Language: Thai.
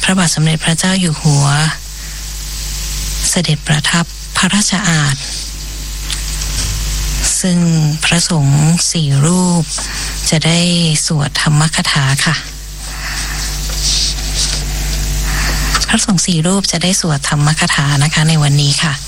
ระบาทสมเด็จพระเจ้าอยู่หัวเสด็จประทับพระราชอาสน์ซึ่งพระสงฆ์4 รูปจะได้สวดธรรมคถาค่ะพระสงฆ์4 รูปจะได้สวดธรรมคถานะคะในวันนี้ค่ะ